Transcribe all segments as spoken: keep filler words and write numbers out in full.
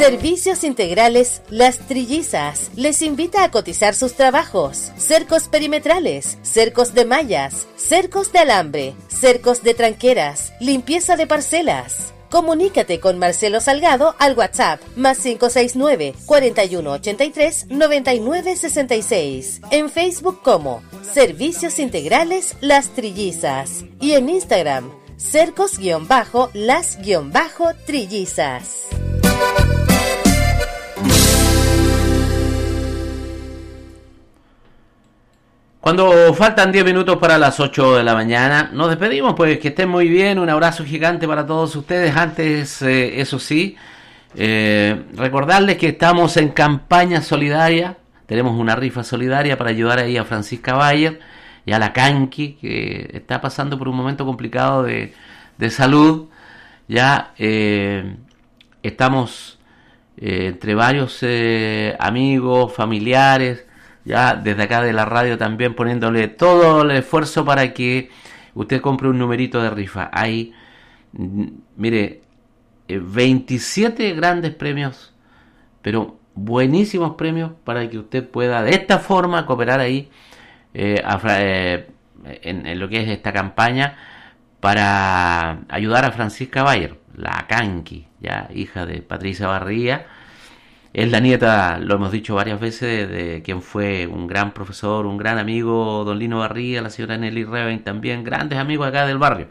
Servicios Integrales Las Trillizas les invita a cotizar sus trabajos. Cercos perimetrales, cercos de mallas, cercos de alambre, cercos de tranqueras, limpieza de parcelas. Comunícate con Marcelo Salgado al WhatsApp más cinco seis nueve, cuatro uno ocho tres, nueve nueve seis seis. En Facebook como Servicios Integrales Las Trillizas. Y en Instagram, cercos-las-trillizas. Cuando faltan diez minutos para las ocho de la mañana, nos despedimos, pues que estén muy bien, un abrazo gigante para todos ustedes. Antes, eh, eso sí, eh, recordarles que estamos en campaña solidaria, tenemos una rifa solidaria para ayudar ahí a Francisca Bayer y a la Canqui, que está pasando por un momento complicado de, de salud. Ya eh, estamos eh, entre varios eh, amigos, familiares, ya desde acá de la radio también poniéndole todo el esfuerzo para que usted compre un numerito de rifa. Hay, mire, veintisiete grandes premios, pero buenísimos premios para que usted pueda de esta forma cooperar ahí eh, a, eh, en, en lo que es esta campaña para ayudar a Francisca Bayer, la Canqui, ya hija de Patricia Barría. Es la nieta, lo hemos dicho varias veces, de, de quien fue un gran profesor, un gran amigo, don Lino Barría, la señora Nelly Reven, también grandes amigos acá del barrio.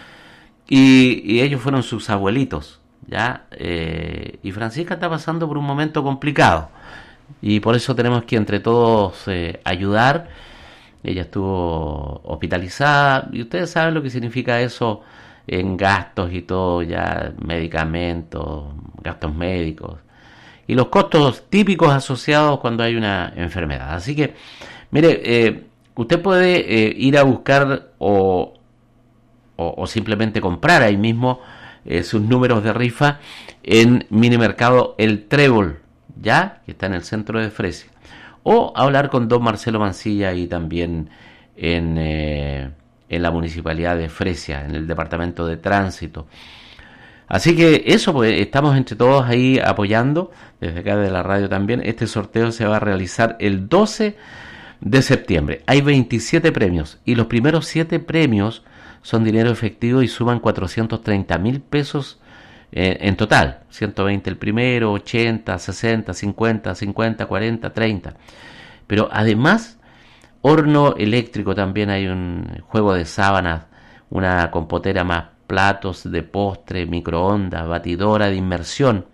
Y, y ellos fueron sus abuelitos, ¿ya? Eh, y Francisca está pasando por un momento complicado. Y por eso tenemos que entre todos eh, ayudar. Ella estuvo hospitalizada, y ustedes saben lo que significa eso en gastos y todo, ya medicamentos, gastos médicos. Y los costos típicos asociados cuando hay una enfermedad. Así que, mire, eh, usted puede eh, ir a buscar o, o, o simplemente comprar ahí mismo eh, sus números de rifa en Minimercado El Trébol, ya, que está en el centro de Fresia. O hablar con don Marcelo Mancilla y también en, eh, en la municipalidad de Fresia, en el departamento de tránsito. Así que eso, pues estamos entre todos ahí apoyando, desde acá de la radio también. Este sorteo se va a realizar el doce de septiembre. Hay veintisiete premios y los primeros siete premios son dinero efectivo y suman cuatrocientos treinta mil pesos eh, en total. ciento veinte el primero, ochenta, sesenta, cincuenta, cincuenta, cuarenta, treinta. Pero además, horno eléctrico también, hay un juego de sábanas, una compotera más, platos de postre, microondas, batidora de inmersión,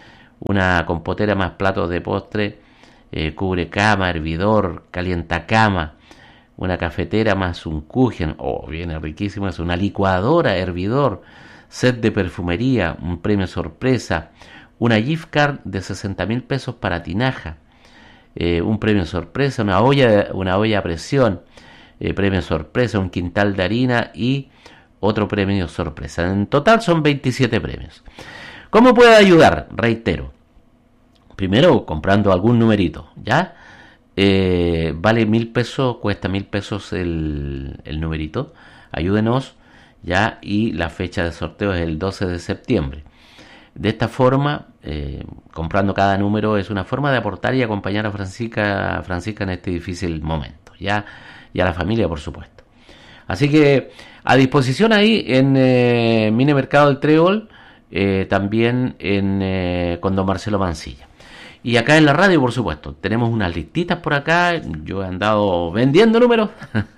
una compotera más platos de postre, eh, cubrecama, hervidor, calientacama, una cafetera más un kuchen, oh, viene riquísimo, es una licuadora, hervidor, set de perfumería, un premio sorpresa, una gift card de sesenta mil pesos para tinaja, eh, un premio sorpresa, una olla, una olla a presión, eh, premio sorpresa, un quintal de harina y otro premio sorpresa. En total son veintisiete premios. ¿Cómo puede ayudar? Reitero. Primero, comprando algún numerito, ¿ya? Eh, vale mil pesos, cuesta mil pesos el, el numerito. Ayúdenos, ¿ya? Y la fecha de sorteo es el doce de septiembre. De esta forma, eh, comprando cada número es una forma de aportar y acompañar a Francisca, Francisca en este difícil momento, ¿ya? Y a la familia, por supuesto. Así que a disposición ahí en eh, Minimercado del Trébol, eh, también en eh, con don Marcelo Mancilla. Y acá en la radio, por supuesto, tenemos unas listitas por acá. Yo he andado vendiendo números,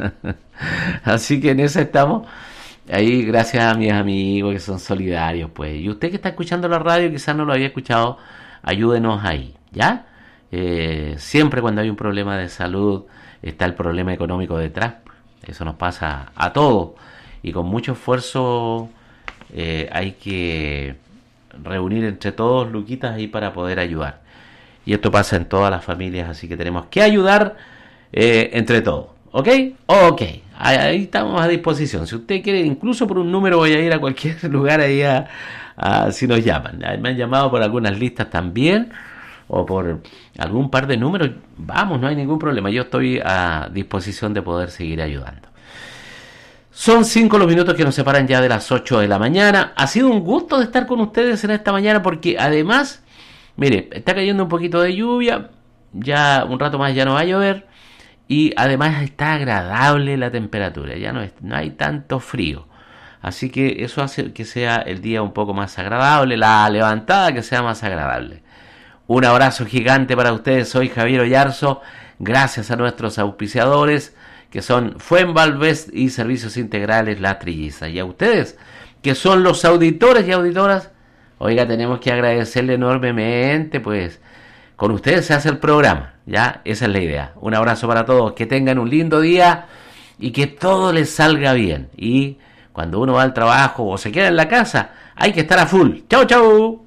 así que en eso estamos. Ahí, gracias a mis amigos que son solidarios, pues. Y usted que está escuchando la radio, quizás no lo había escuchado, ayúdenos ahí, ¿ya? Eh, siempre cuando hay un problema de salud, está el problema económico detrás. Eso nos pasa a todos. Y con mucho esfuerzo eh, hay que reunir entre todos luquitas ahí para poder ayudar. Y esto pasa en todas las familias, así que tenemos que ayudar eh, entre todos. ¿Ok? Ok. Ahí, ahí estamos a disposición. Si usted quiere, incluso por un número, voy a ir a cualquier lugar ahí a, a, si nos llaman. Me han llamado por algunas listas también, o por algún par de números. Vamos, no hay ningún problema. Yo estoy a disposición de poder seguir ayudando. Son cinco los minutos que nos separan ya de las ocho de la mañana. Ha sido un gusto de estar con ustedes en esta mañana, porque además Mire, está cayendo un poquito de lluvia, ya un rato más ya no va a llover, y además está agradable la temperatura, ya no, es, no hay tanto frío. Así que eso hace que sea el día un poco más agradable, la levantada que sea más agradable. Un abrazo gigante para ustedes, soy Javier Oyarzo, gracias a nuestros auspiciadores, que son Fuenvalvest y Servicios Integrales La Trilliza. Y a ustedes, que son los auditores y auditoras, oiga, tenemos que agradecerle enormemente, pues con ustedes se hace el programa, ¿ya? Esa es la idea. Un abrazo para todos, que tengan un lindo día y que todo les salga bien. Y cuando uno va al trabajo o se queda en la casa, hay que estar a full. ¡Chau, chau!